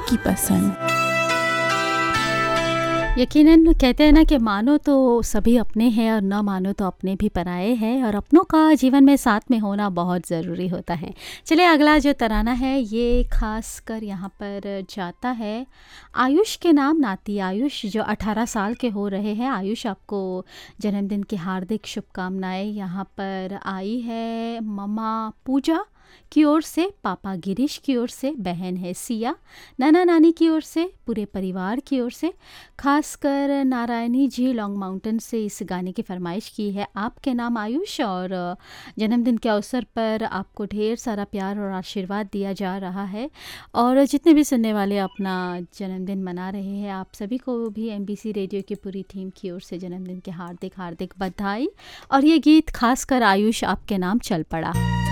आपकी पसंद। यकीनन कहते हैं ना कि मानो तो सभी अपने हैं और ना मानो तो अपने भी पराए हैं, और अपनों का जीवन में साथ में होना बहुत ज़रूरी होता है। चलिए अगला जो तराना है ये खास कर यहाँ पर जाता है आयुष के नाम। नाती आयुष जो 18 साल के हो रहे हैं। आयुष, आपको जन्मदिन की हार्दिक शुभकामनाएं यहाँ पर आई है मम्मा पूजा की ओर से, पापा गिरीश की ओर से, बहन है सिया, नाना नानी की ओर से, पूरे परिवार की ओर से। खासकर नारायणी जी लॉन्ग माउंटेन से इस गाने की फरमाइश की है आपके नाम आयुष, और जन्मदिन के अवसर पर आपको ढेर सारा प्यार और आशीर्वाद दिया जा रहा है। और जितने भी सुनने वाले अपना जन्मदिन मना रहे हैं, आप सभी को भी एमबीसी रेडियो की पूरी टीम की ओर से जन्मदिन के हार्दिक हार्दिक बधाई। और ये गीत खासकर आयुष आपके नाम चल पड़ा।